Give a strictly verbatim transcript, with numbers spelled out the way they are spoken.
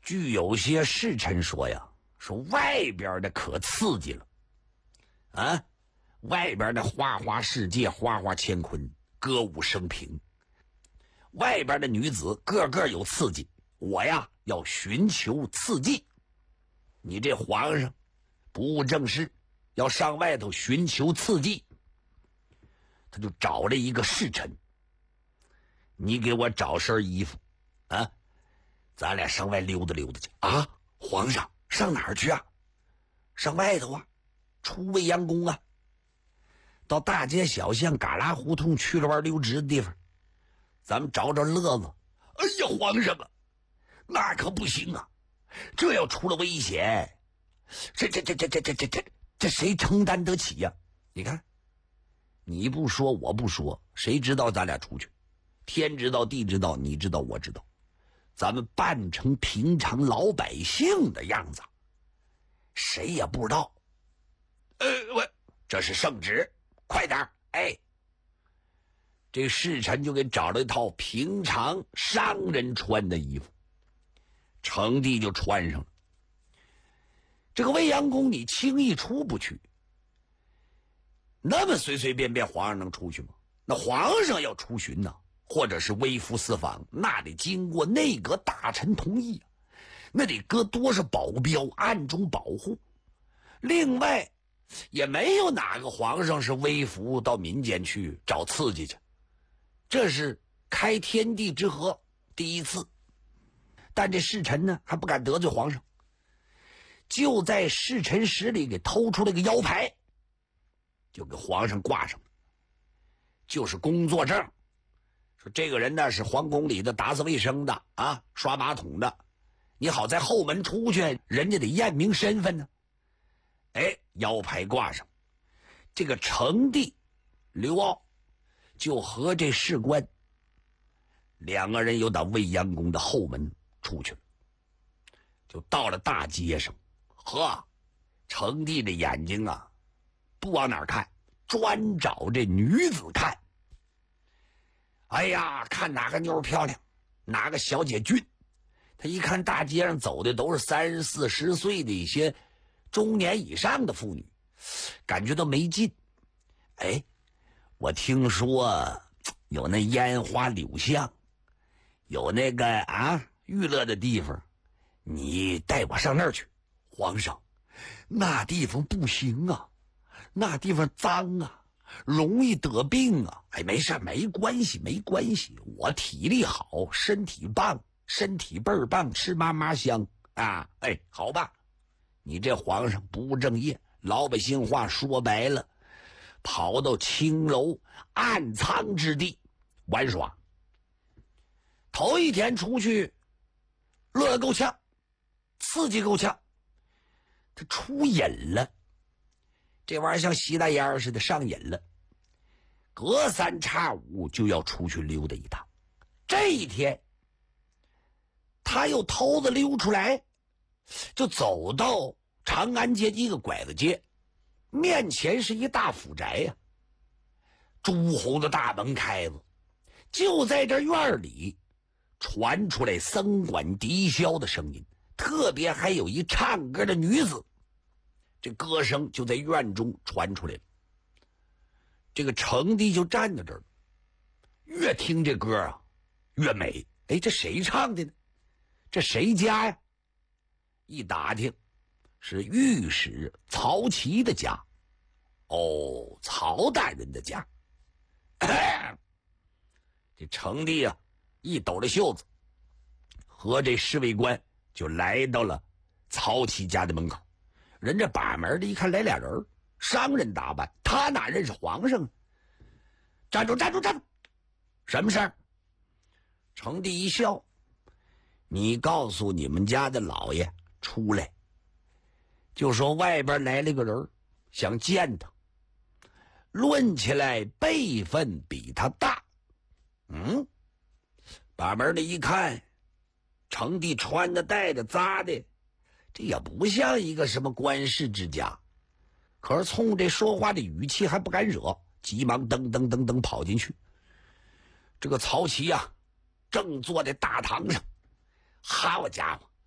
据有些侍臣说呀，说外边的可刺激了啊，外边的花花世界，花花乾坤，歌舞升平，外边的女子个个有刺激，我呀要寻求刺激。你这皇上不务正事，要上外头寻求刺激，他就找了一个侍臣，你给我找身衣服啊，咱俩上外溜达溜达去啊。皇上上哪儿去啊？上外头啊，出未央宫啊，到大街小巷旮旯胡同去了弯溜直的地方，咱们找找乐子。哎呀，皇上啊，那可不行啊，这要出了危险，这这这这这这这这这谁承担得起呀？你看，你不说我不说，谁知道咱俩出去？天知道地知道，你知道我知道，咱们扮成平常老百姓的样子，谁也不知道。呃，我这是圣旨，快点！哎，这侍臣就给找了一套平常商人穿的衣服，成帝就穿上了。这个未央宫你轻易出不去，那么随随便便皇上能出去吗？那皇上要出巡呢，或者是微服私访，那得经过内阁大臣同意啊，那得搁多少保镖暗中保护。另外也没有哪个皇上是微服到民间去找刺激去，这是开天地之合第一次。但这侍臣呢还不敢得罪皇上，就在侍臣室里给偷出了个腰牌，就给皇上挂上了，就是工作证，说这个人呢是皇宫里的打扫卫生的啊，刷马桶的，你好在后门出去，人家得验明身份呢。哎，腰牌挂上，这个成帝刘骜就和这士官两个人又到未央宫的后门出去了，就到了大街上。呵，成帝的眼睛啊不往哪儿看，专找这女子看。哎呀，看哪个妞漂亮，哪个小姐俊。他一看大街上走的都是三十四十岁的一些中年以上的妇女，感觉都没劲。哎，我听说有那烟花柳巷，有那个啊娱乐的地方，你带我上那儿去。皇上，那地方不行啊，那地方脏啊，容易得病啊。哎，没事，没关系，没关系，我体力好，身体棒，身体倍儿棒，吃嘛嘛香啊。哎，好吧，你这皇上不务正业，老百姓话说白了，跑到青楼暗藏之地玩耍。头一天出去乐得够呛，刺激够呛，他出瘾了，这玩意儿像吸大烟似的上瘾了，隔三差五就要出去溜达一趟。这一天他又偷着溜出来，就走到长安街一个拐子街，面前是一大府宅呀、啊，朱红的大门开着，就在这院里传出来僧管笛箫的声音，特别还有一唱歌的女子，这歌声就在院中传出来了。这个成帝就站在这儿，越听这歌啊越美。哎，这谁唱的呢？这谁家呀？一打听是御史曹琦的家。哦，曹大人的家。这成帝啊一抖了袖子，和这侍卫官就来到了曹琦家的门口。人这把门的一看来俩人，商人打扮，他哪认识皇上啊？站住站住站住，什么事儿？成帝一笑，你告诉你们家的老爷出来，就说外边来了个人想见他，论起来辈分比他大。嗯，把门的一看，成帝穿的戴的扎的，这也不像一个什么官世之家，可是冲这说话的语气还不敢惹，急忙噔噔噔噔跑进去。这个曹琦啊正坐在大堂上，好家伙，